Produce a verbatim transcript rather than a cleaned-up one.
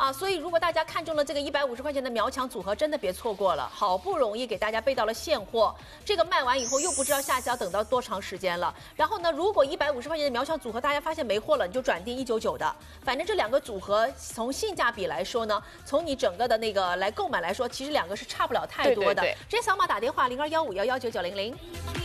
啊，所以如果大家看中了这个一百五十块钱的苗强组合，真的别错过了，好不容易给大家备到了现货，这个卖完以后又不知道下次要等到多长时间了。然后呢，如果一百五十块钱的苗强组合大家发现没货了，你就转订一九九的，反正这两个组合从性价比来说呢，从你整个的那个来购买来说，其实两个是差不了太多的。 对对对， 直接扫码打电话零二幺五幺幺九九零零。